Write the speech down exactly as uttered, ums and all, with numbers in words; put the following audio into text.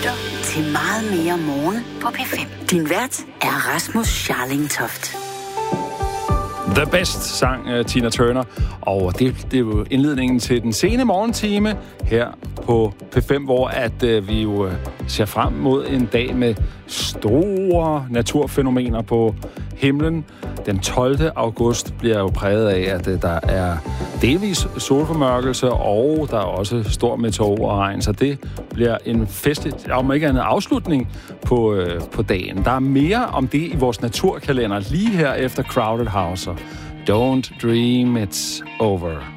lytter til Meget mere morgen på P fem. Din vært er Rasmus Scharlingtoft. The Best sang uh, Tina Turner, og det, det er jo indledningen til den sene morgentime her på P fem, hvor at uh, vi jo uh, ser frem mod en dag med store naturfænomener på himlen. Den tolvte august bliver jo præget af, at uh, der er delvis solformørkelse, og der er også stor meteorregn, så det bliver en festlig, om ikke andet afslutning på, øh, på dagen. Der er mere om det i vores naturkalender lige her efter Crowded House. Don't dream it's over.